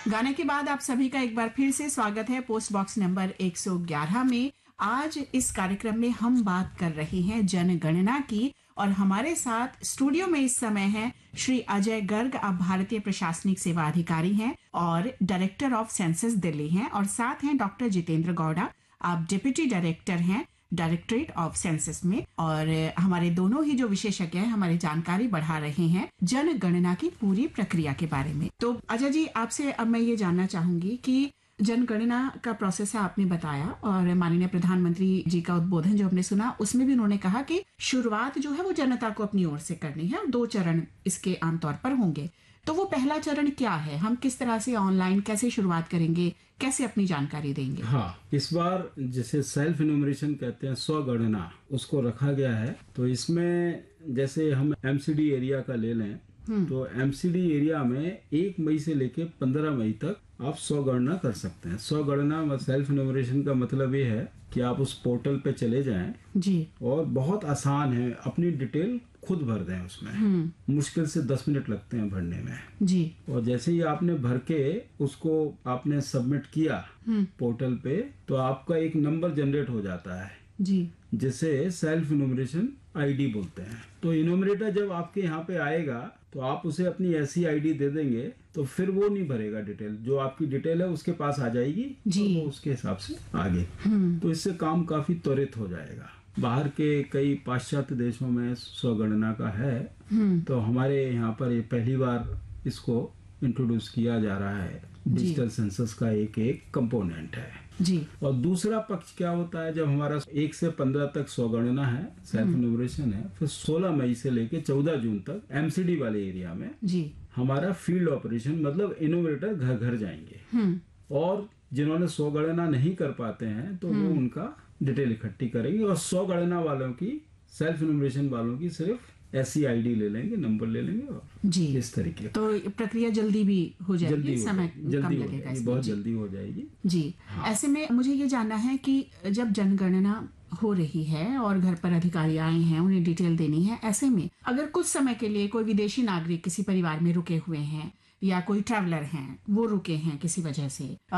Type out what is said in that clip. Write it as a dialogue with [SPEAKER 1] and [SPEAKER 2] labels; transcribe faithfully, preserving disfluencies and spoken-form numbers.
[SPEAKER 1] गाने के बाद आप सभी का एक बार फिर से स्वागत है पोस्ट बॉक्स नंबर एक सौ ग्यारह में। आज इस कार्यक्रम में हम बात कर रहे हैं जनगणना की और हमारे साथ स्टूडियो में इस समय है श्री अजय गर्ग। आप भारतीय प्रशासनिक सेवा अधिकारी हैं और डायरेक्टर ऑफ सेंसस दिल्ली हैं, और साथ हैं डॉक्टर जितेंद्र गौड़ा, आप डिप्टी डायरेक्टर हैं डायरेक्टरेट ऑफ सेंसस में। और हमारे दोनों ही जो विशेषज्ञ हैं हमारी जानकारी बढ़ा रहे हैं जनगणना की पूरी प्रक्रिया के बारे में। तो अजय जी, आपसे अब मैं ये जानना चाहूंगी कि जनगणना का प्रोसेस है, आपने बताया, और माननीय प्रधानमंत्री जी का उद्बोधन जो हमने सुना उसमें भी उन्होंने कहा कि शुरुआत जो है वो जनता को अपनी ओर से करनी है और दो चरण इसके आमतौर पर होंगे। तो वो पहला चरण क्या है? हम किस तरह से ऑनलाइन कैसे शुरुआत करेंगे, कैसे अपनी जानकारी देंगे?
[SPEAKER 2] हाँ, इस बार जैसे सेल्फ इन्यूमरेशन कहते हैं, स्वगणना, उसको रखा गया है। तो इसमें जैसे हम एमसीडी एरिया का ले लें तो एमसीडी एरिया में एक मई से लेके पंद्रह मई तक आप स्वगणना कर सकते हैं। स्वगणना सेल्फ इन्यूमरेशन का मतलब ये है कि आप उस पोर्टल पे चले जाएं
[SPEAKER 1] जी, और
[SPEAKER 2] बहुत आसान है, अपनी डिटेल खुद भर दें उसमें। मुश्किल से दस मिनट लगते हैं भरने में
[SPEAKER 1] जी।
[SPEAKER 2] और जैसे ही आपने भर के उसको आपने सबमिट किया पोर्टल पे, तो आपका एक नंबर जनरेट हो जाता है
[SPEAKER 1] जी,
[SPEAKER 2] जिसे सेल्फ इन्यूमरेशन आईडी बोलते हैं। तो इन्यूमरेटर जब आपके यहाँ पे आएगा तो आप उसे अपनी ऐसी आईडी दे देंगे तो फिर वो नहीं भरेगा डिटेल, जो आपकी डिटेल है उसके पास आ जाएगी जी। तो वो उसके हिसाब से आगे, तो इससे काम काफी त्वरित हो जाएगा। बाहर के कई पाश्चात्य देशों में स्वगणना का है, तो हमारे यहाँ पर ये पहली बार इसको इंट्रोड्यूस किया जा रहा है। डिजिटल सेंसस का एक एक कंपोनेंट है
[SPEAKER 1] जी।
[SPEAKER 2] और दूसरा पक्ष क्या होता है, जब हमारा एक से पंद्रह तक स्वगणना है, सेल्फ इन्यूमरेशन है, फिर सोलह मई से लेके चौदह जून तक एमसीडी वाले एरिया में जी हमारा फील्ड ऑपरेशन, मतलब इन्यूमरेटर घर घर जाएंगे और जिन्होंने स्वगणना नहीं कर पाते हैं तो वो उनका डिटेल इकट्ठी करेंगे और स्वगणना वालों की, सेल्फ इन्यूमरेशन वालों की सिर्फ ऐसी आईडी ले लेंगे, नंबर ले लेंगे और जी इस तरीके।
[SPEAKER 1] तो प्रक्रिया जल्दी भी हो जाएगी,
[SPEAKER 2] जल्दी
[SPEAKER 1] समय
[SPEAKER 2] जल्दी
[SPEAKER 1] कम लगेगा इसमें,
[SPEAKER 2] बहुत
[SPEAKER 1] जी।
[SPEAKER 2] जल्दी हो जाएगी
[SPEAKER 1] जी। हाँ। ऐसे में मुझे ये जानना है कि जब जनगणना हो रही है और घर पर अधिकारी आए हैं, उन्हें डिटेल देनी है, ऐसे में अगर कुछ समय के लिए कोई विदेशी नागरिक किसी परिवार में रुके हुए हैं या कोई ट्रैवलर हैं, वो रुके हैं किसी वजह से,